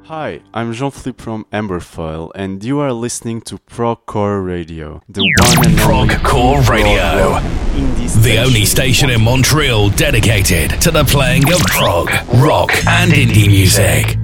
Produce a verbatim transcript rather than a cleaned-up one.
Hi, I'm Jean-Philippe from Amberfile, and you are listening to Procore Radio, the one and only Procore Radio, the only station in Montreal dedicated to the playing of prog, rock, and indie music.